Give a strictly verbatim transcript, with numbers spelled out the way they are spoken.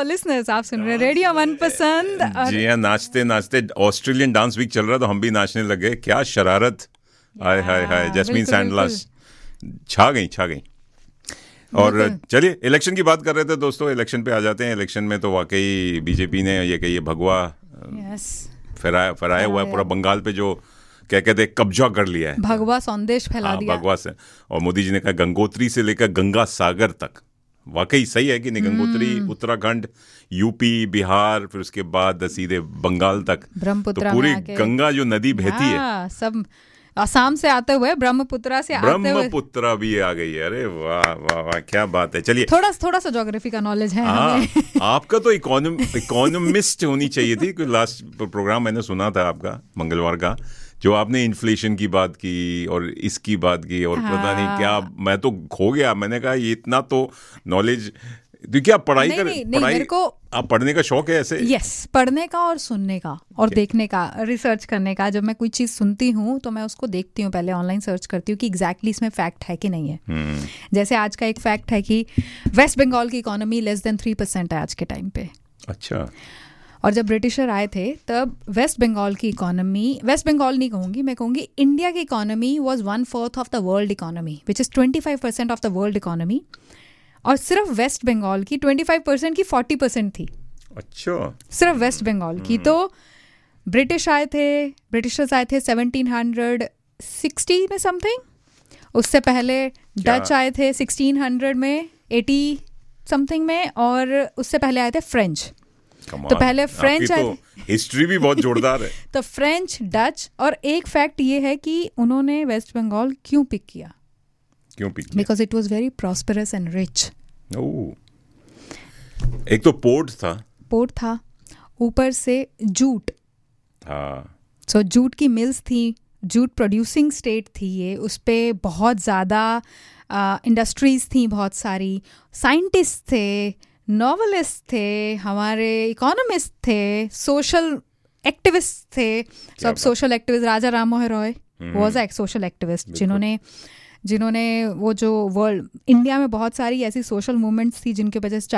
Listeners, आप सुन रहे radio मनपसंद। जी हाँ, नाचते नाचते ऑस्ट्रेलियन डांस वीक चल रहा तो हम भी नाचने लगे। क्या शरारत, हाय हाय हाय। जैस्मीन सैंडलर्स छा गई छा गई। और चलिए इलेक्शन की बात कर रहे थे दोस्तों, इलेक्शन पे आ जाते हैं। इलेक्शन में तो वाकई बीजेपी ने ये कहिए भगवा फहराया फहराया हुआ है पूरा बंगाल पे, जो क्या कहते हैं कब्जा कर लिया है, भगवा संदेश फैला हाँ, दिया भगवा से। और मोदी जी ने कहा गंगोत्री से लेकर गंगा सागर तक। वाकई सही है कि नहीं, गंगोत्री उत्तराखंड, यूपी, बिहार, फिर उसके बाद सीधे बंगाल तक, ब्रह्मपुत्र तो पूरी में आके गंगा जो नदी बहती है, सब असम से आते हुए ब्रह्मपुत्र से आते हुए ब्रह्मपुत्र भी आ गई है। अरे वाह वाह वाह, क्या बात है। चलिए थोड़ा थोड़ा सा ज्योग्राफी का नॉलेज है हमें। आपका तो इकोनॉम इकोनॉमिस्ट होनी चाहिए थी। लास्ट प्रोग्राम मैंने सुना था आपका मंगलवार का, जो आपने इन्फ्लेशन की बात की और इसकी बात की और हाँ। पता नहीं क्या, मैं तो खो गया। मैंने कहा ये इतना तो नॉलेज, क्या पढ़ाई नहीं, कर नहीं, पढ़ाई नहीं, मेरे को आप पढ़ने का शौक है ऐसे? यस, पढ़ने का और सुनने का और okay. देखने का, रिसर्च करने का। जब मैं कोई चीज़ सुनती हूँ तो मैं उसको देखती हूँ, पहले ऑनलाइन सर्च करती हूँ कि एग्जैक्टली इसमें फैक्ट है कि नहीं है। hmm. जैसे आज का एक फैक्ट है कि वेस्ट बंगाल की economy less than three percent है आज के टाइम पे। अच्छा। और जब ब्रिटिशर आए थे तब वेस्ट बंगाल की इकोनॉमी, वेस्ट बंगाल नहीं कहूँगी मैं, कहूँगी इंडिया की economy was one fourth of the world economy, which is twenty five percent of the world economy. और सिर्फ वेस्ट बंगाल की ट्वेंटी फाइव परसेंट की फोर्टी परसेंट थी। अच्छा। सिर्फ वेस्ट बंगाल की। तो ब्रिटिश आए थे, ब्रिटिशर्स आए थे सेवनटीन सिक्सटी में समथिंग। उससे पहले डच आए थे सिक्सटीन हंड्रेड में, एटी समथिंग में। और उससे पहले आए थे फ्रेंच। तो पहले फ्रेंच आए तो हिस्ट्री भी बहुत जोरदार है। तो फ्रेंच, डच। और एक फैक्ट ये है कि उन्होंने वेस्ट बंगाल क्यों पिक किया? क्यों पिक किया? Because it was very prosperous and rich. एक तो पोर्ट था, पोर्ट था, ऊपर से जूट। हाँ। सो so, जूट की मिल्स थी, जूट प्रोड्यूसिंग स्टेट थी ये। उस पे बहुत ज़्यादा इंडस्ट्रीज थी, बहुत सारी। साइंटिस्ट थे, नॉवलिस्ट थे, हमारे इकोनॉमिस्ट थे, सोशल एक्टिविस्ट थे। सब social activist, Raja Ram Mohan Roy was a social activist, जिन्होंने जिन्होंने वो जो वर्ल्ड, इंडिया में बहुत सारी ऐसी सोशल मूवमेंट्स थी जिनके वजह से